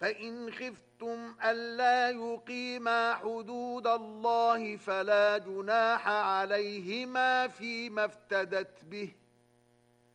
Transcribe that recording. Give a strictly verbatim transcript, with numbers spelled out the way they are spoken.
فإن خفتم ألا يقيما حدود الله فلا جناح عليهما فيما افتدت به